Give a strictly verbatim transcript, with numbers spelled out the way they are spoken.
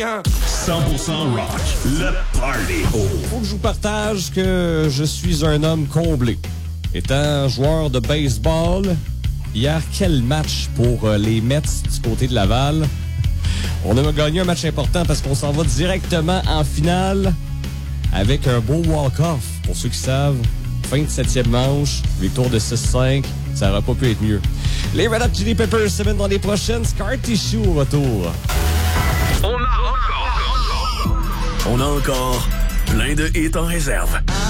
cent pour cent rock, le party. Oh. Faut que je vous partage que je suis un homme comblé. Étant joueur de baseball, hier, quel match pour les Mets du côté de Laval. On a gagné un match important parce qu'on s'en va directement en finale avec un beau walk-off. Pour ceux qui savent, fin de septième manche, victoire de six cinq, ça n'aurait pas pu être mieux. Les Red Hot Chili Peppers se mettent dans les prochaines. Scar Tissue au retour. On a encore, on a encore plein de hits en réserve.